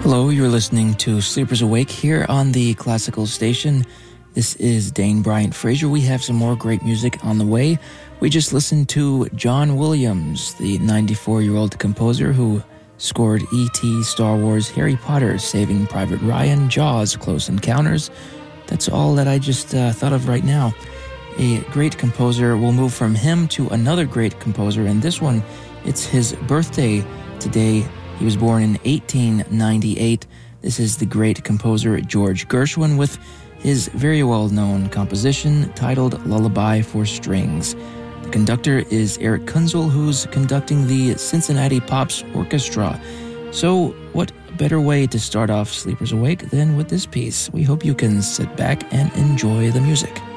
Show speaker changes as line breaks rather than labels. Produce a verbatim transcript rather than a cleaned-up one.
Hello, you're listening to Sleepers Awake here on the Classical Station. This is Dane Bryant Fraser. We have some more great music on the way. We just listened to John Williams, the ninety-four-year-old composer who scored E T, Star Wars, Harry Potter, Saving Private Ryan, Jaws, Close Encounters. That's all that I just uh, thought of right now. A great composer. We'll move from him to another great composer, and this one, it's his birthday today. He was born in eighteen ninety-eight. This is the great composer George Gershwin with his very well-known composition titled Lullaby for Strings. The conductor is Eric Kunzel, who's conducting the Cincinnati Pops Orchestra. So what better way to start off Sleepers Awake than with this piece? We hope you can sit back and enjoy the music.